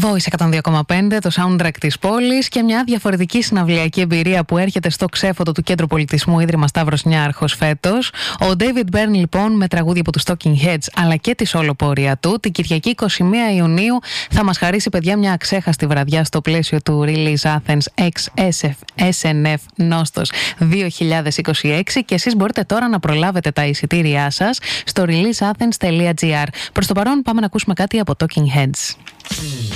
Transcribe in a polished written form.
Voice 102,5, το soundtrack της πόλης και μια διαφορετική συναυλιακή εμπειρία που έρχεται στο ξέφωτο του Κέντρου Πολιτισμού Ίδρυμα Σταύρος Νιάρχος φέτος. Ο David Byrne λοιπόν με τραγούδια από τους Talking Heads αλλά και τη solo πορεία του την Κυριακή 21 Ιουνίου θα μας χαρίσει, παιδιά, μια αξέχαστη βραδιά στο πλαίσιο του Release Athens X SNF Νόστος 2026 και εσείς μπορείτε τώρα να προλάβετε τα εισιτήριά σας στο releaseathens.gr. Προς το παρόν πάμε να ακούσουμε κάτι από Talking Heads.